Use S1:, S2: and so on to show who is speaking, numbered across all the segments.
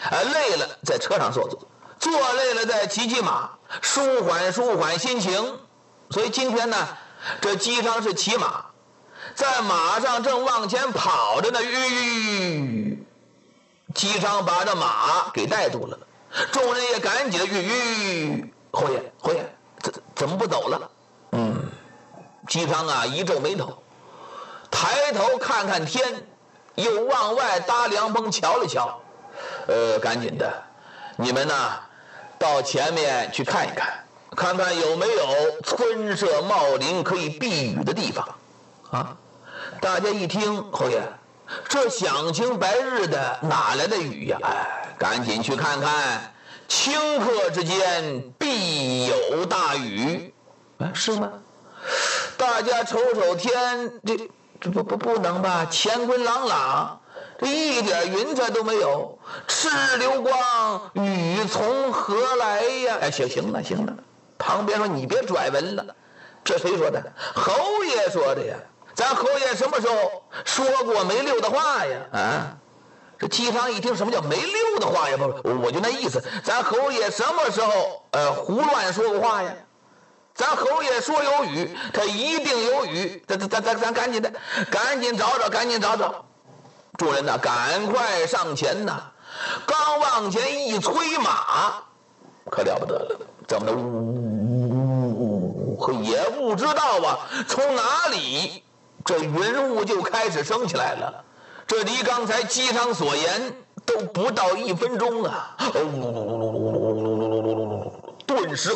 S1: 累了在车上坐坐，坐累了再骑骑马，舒缓心情。所以今天呢，这姬昌是骑马，在马上正往前跑着呢，姬昌把这马给带住了，众人也赶紧的侯爷，怎么不走了？姬昌啊一皱眉头，抬头看看天，又往外搭凉棚瞧了瞧，赶紧的，你们呢到前面去看一看，看看有没有村舍茂林可以避雨的地方啊！大家一听，侯爷，这响晴白日的，哪来的雨呀？赶紧去看看，顷刻之间必有大雨。是吗？大家瞅瞅天，这不能吧？乾坤朗朗，这一点云彩都没有，赤流光，雨从何来呀？行了，旁边说你别拽文了，这谁说的？侯爷说的呀。咱侯爷什么时候说过没溜的话呀？这姬昌一听，什么叫没溜的话呀？不，我就那意思，咱侯爷什么时候胡乱说过话呀？咱侯爷说有雨，他一定有雨。咱赶紧找找。众人呐，赶快上前呐！刚往前一催马，可了不得了，怎么的？也不知道啊，从哪里这云雾就开始升起来了。这离刚才姬昌所言都不到1分钟啊！顿时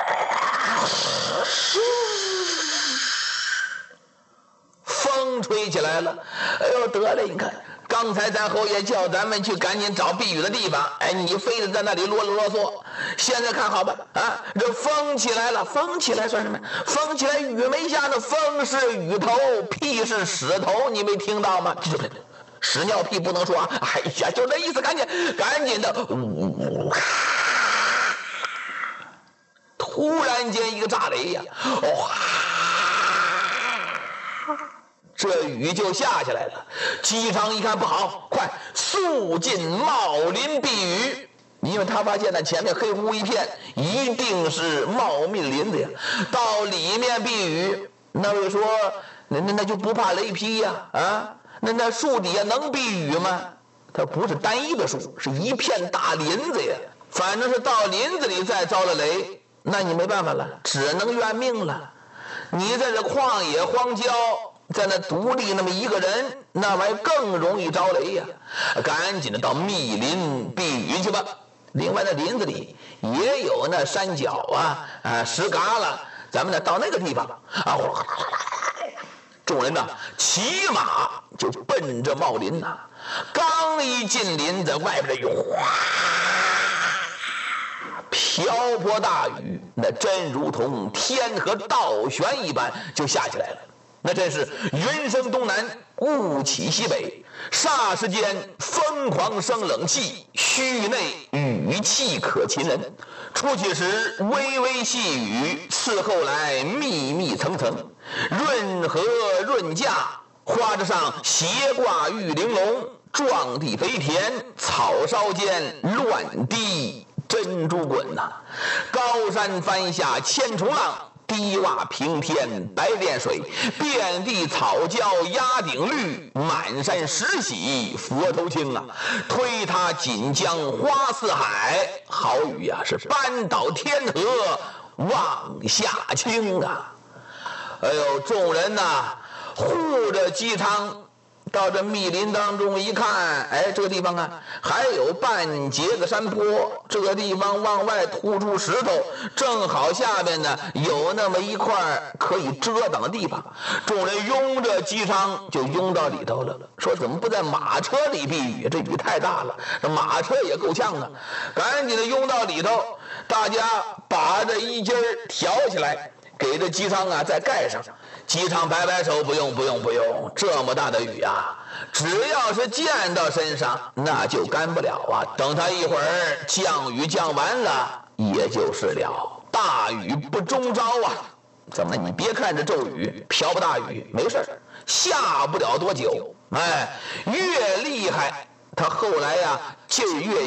S1: 风吹起来了。得了，你看刚才咱侯爷叫咱们去赶紧找避雨的地方，你非得在那里啰里啰嗦。现在看好吧，这风起来了，风起来算什么？风起来雨没下，那风是雨头，屁是屎头，你没听到吗？屎尿屁不能说啊！就这意思，赶紧的，突然间一个炸雷呀，这雨就下下来了。姬昌一看不好，快速进茂林避雨，因为他发现呢前面黑乎乎一片，一定是茂密林子呀。到里面避雨，那位说那就不怕雷劈呀？那树底下能避雨吗？它不是单一的树，是一片大林子呀。反正是到林子里再遭了雷，那你没办法了，只能怨命了。你在这旷野荒郊，在那独立那么一个人，那玩意更容易着雷呀。赶紧的到密林避雨去吧。另外那林子里也有那山脚石旮旯，咱们呢到那个地方众人呢骑马就奔着茂林呐。刚一进林子，外边的瓢泼大雨，那真如同天河倒悬一般就下起来了。那真是云生东南，雾起西北，霎时间疯狂生冷气，虚内雨气可擒人。出去时微微细雨，伺候来密密层层，润河润架，花枝上斜挂玉玲珑，壮地肥田，草梢间乱滴珍珠滚呐。高山翻下千重浪，低洼平天白练水，遍地草椒压顶绿，满山石洗佛头青啊！推他锦江花似海，好雨呀，是扳倒天河望下倾啊！众人呐，护着姬昌到这密林当中一看，这个地方还有半截个山坡，这个地方往外突出石头，正好下边呢有那么一块可以遮挡的地方。众人拥着姬昌就拥到里头了，说怎么不在马车里避雨？这雨太大了，这马车也够呛啊！赶紧的拥到里头，大家把这衣襟挑起来，给这姬昌再盖上。姬昌摆摆手，不用，这么大的雨只要是溅到身上，那就干不了啊。等他一会儿降雨降完了，也就是了。大雨不中招啊！怎么？你别看这骤雨，瓢泼大雨没事，下不了多久。越厉害，他后来劲儿越